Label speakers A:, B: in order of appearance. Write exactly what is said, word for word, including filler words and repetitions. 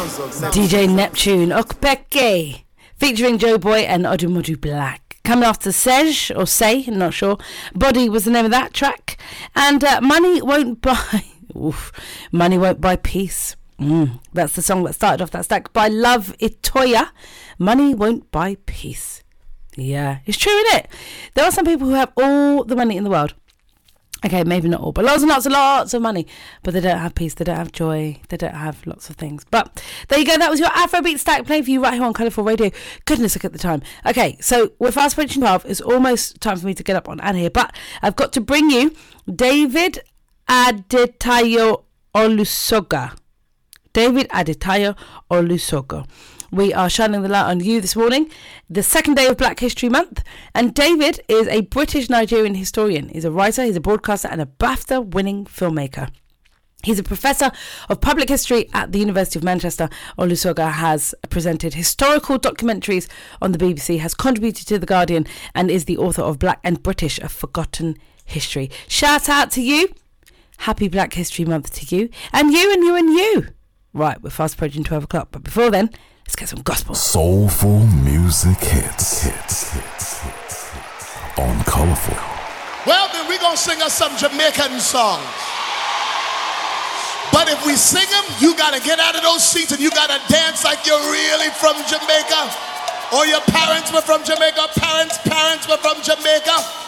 A: D J Neptune, Okpeke, featuring Joe Boy and Odumodu Black. Coming after Sej, or Say, I'm not sure. Body was the name of that track. And uh, Money Won't Buy... Oof, Money Won't Buy Peace. Mm, that's the song that started off that stack by Love Itoya. Money Won't Buy Peace. Yeah, it's true, isn't it? There are some people who have all the money in the world. Okay, maybe not all, but lots and lots and lots of money. But they don't have peace, they don't have joy, they don't have lots of things. But there you go, that was your Afrobeat stack playing for you right here on Colourful Radio. Goodness, look at the time. Okay, so we're fast approaching twelve. It's almost time for me to get up on out of here. But I've got to bring you David Adetayo Olusoga. David Adetayo Olusoga. We are shining the light on you this morning, the second day of Black History Month. And David is a British Nigerian historian. He's a writer, he's a broadcaster and a BAFTA-winning filmmaker. He's a professor of public history at the University of Manchester. Olusoga has presented historical documentaries on the B B C, has contributed to The Guardian, and is the author of Black and British, A Forgotten History. Shout out to you. Happy Black History Month to you. And you and you and you. Right, we're fast approaching twelve o'clock. But before then, let's get some gospel.
B: Soulful music hits, hits, hits, hits on Colourful.
C: Well, then we're going to sing us some Jamaican songs. But if we sing them, you got to get out of those seats and you got to dance like you're really from Jamaica. Or your parents were from Jamaica, parents' parents were from Jamaica.